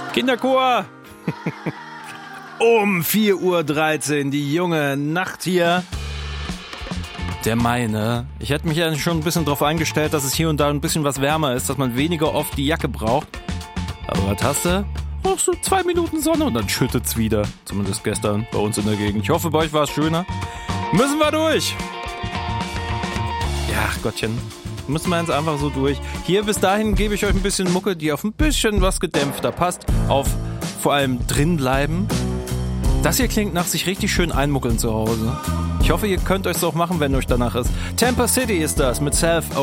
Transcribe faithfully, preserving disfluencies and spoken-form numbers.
Kinderchor! Um vier Uhr dreizehn, die junge Nacht hier. Der Mai, ne? Ich hätte mich ja schon ein bisschen drauf eingestellt, dass es hier und da ein bisschen was wärmer ist, dass man weniger oft die Jacke braucht. Aber was hast du? Noch so zwei Minuten Sonne und dann schüttet's wieder. Zumindest gestern bei uns in der Gegend. Ich hoffe, bei euch war es schöner. Müssen wir durch! Ja, Gottchen. Müssen wir jetzt einfach so durch. Hier bis dahin gebe ich euch ein bisschen Mucke, die auf ein bisschen was gedämpfter passt. Auf vor allem drin bleiben. Das hier klingt nach sich richtig schön einmuckeln zu Hause. Ich hoffe, ihr könnt euch so auch machen, wenn euch danach ist. Tampa City ist das mit Self